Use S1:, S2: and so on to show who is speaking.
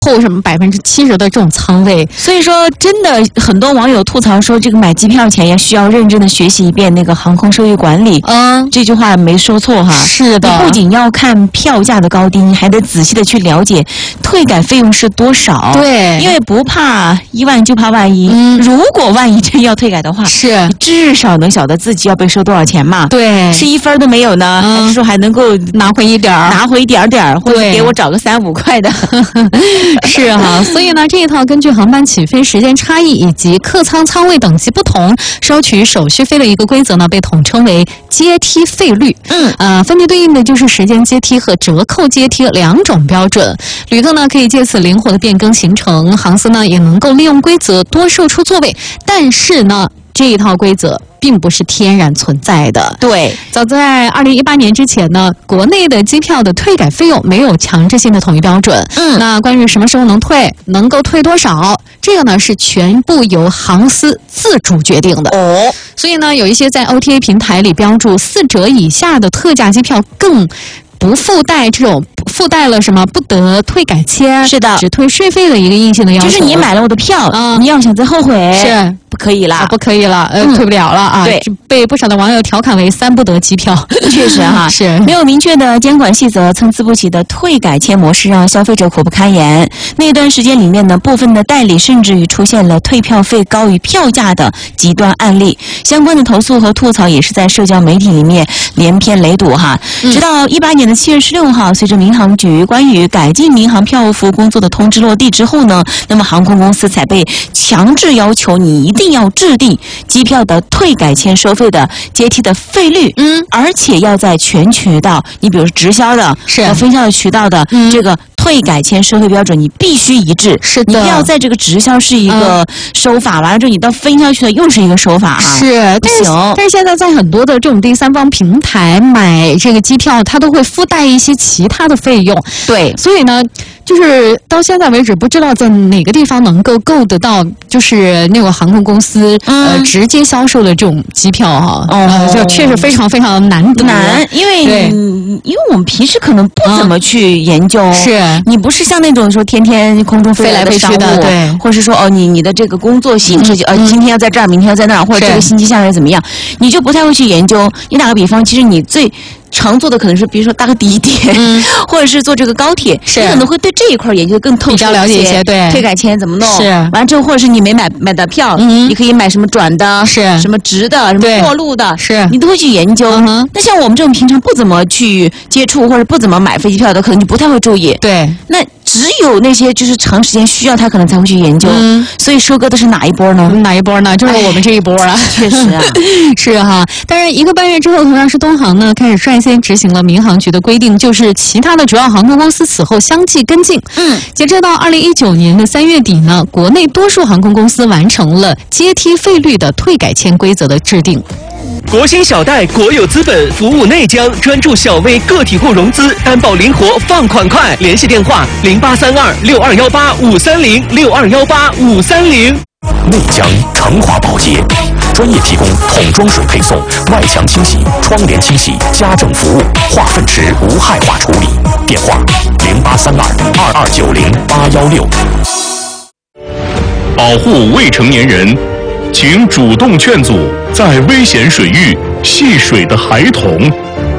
S1: 后什么70%的这种仓位。
S2: 所以说，真的很多网友吐槽说，这个买机票前也需要认真的学习一遍那个航空收益管理。这句话没说错哈。
S1: 是的，
S2: 你不仅要看票价的高低，你还得仔细的去了解退改费用是多少。
S1: 对，
S2: 因为不怕一万就怕万一。如果万一真要退改的话，
S1: 是
S2: 至少能晓得自己要被收多少钱嘛。
S1: 对，
S2: 是1分都没有呢，还是说还能够
S1: 拿回一点儿，
S2: 或者给我找个3、5块的。
S1: 是哈，所以呢，这一套根据航班起飞时间差异以及客舱舱位等级不同，收取手续费的一个规则呢，被统称为阶梯费率。分别对应的就是时间阶梯和折扣阶梯2种标准。旅客呢可以借此灵活的变更行程，航司呢也能够利用规则多售出座位。但是呢，这一套规则并不是天然存在的。
S2: 对，
S1: 早在2018年之前呢，国内的机票的退改费用没有强制性的统一标准。那关于什么时候能退，能够退多少，这个呢是全部由航司自主决定的。所以呢，有一些在 OTA 平台里标注4折以下的特价机票，更不附带了什么不得退改签，
S2: 是的，
S1: 只退税费的一个硬性的要求。
S2: 就是你买了我的票，你要想再后悔，
S1: 是
S2: 不可以啦，
S1: 不可以了，退不了了啊！
S2: 对，
S1: 被不少的网友调侃为3不得机票。
S2: 确实哈，
S1: 是
S2: 没有明确的监管细则，参差不齐的退改签模式让消费者苦不堪言。那段时间里面呢，部分的代理甚至于出现了退票费高于票价的极端案例，相关的投诉和吐槽也是在社交媒体里面连篇累牍哈。直到18年的7月16号，随着民航局关于改进民航票务服务工作的通知落地之后呢，那么航空公司才被强制要求你一定要制定机票的退改签收费的阶梯的费率，而且要在全渠道，你比如说直销的和分销的渠道的这个退改签收费标准，你必须一致。
S1: 是的，
S2: 你不要在这个直销是一个收法，完了之后你到分销去的又是一个收法啊。
S1: 是，
S2: 不行。
S1: 但是现在在很多的这种第三方平台买这个机票，它都会附带一些其他的费用。
S2: 对，
S1: 所以呢，就是到现在为止，不知道在哪个地方能够购得到，就是那个航空公司直接销售的这种机票哈。就确实非常非常难得。
S2: 因为我们平时可能不怎么去研究。
S1: 是
S2: 你不是像那种说天天空中飞来的商务，
S1: 对，
S2: 或是说你的这个工作性质今天要在这儿，明天要在那儿，或者这个星期下来怎么样，你就不太会去研究。你打个比方，其实你最常做的可能是，比如说搭个地铁，或者是坐这个高铁，你可能会对这一块研究更透彻，
S1: 比较了解一些。对，
S2: 退改签怎么弄？
S1: 是
S2: 完之后，或者是你没买的票，你可以买什么转的，
S1: 是
S2: 什么直的，什么过路的，
S1: 是
S2: 你都会去研究。那像我们这种平常不怎么去接触或者不怎么买飞机票的，可能就不太会注意。
S1: 对，
S2: 那只有那些就是长时间需要，他可能才会去研究。所以收割的是哪一波呢？
S1: 哪一波呢？就是我们这一波了。
S2: 确实啊，
S1: 是哈。当然，1个半月之后，同样是东航呢开始率先执行了民航局的规定，就是其他的主要航空公司此后相继跟进。截至到2019年的3月底呢，国内多数航空公司完成了阶梯费率的退改签规则的制定。
S3: 国新小贷国有资本服务内江，专注小微个体户融资，担保灵活，放款快。联系电话0832-6218-530，6218-530。
S4: 内江成华保洁专业提供桶装水配送、外墙清洗、窗帘清洗、家政服务、化粪池无害化处理。电话0832-2290-816。
S5: 保护未成年人，请主动劝阻在危险水域戏水的孩童。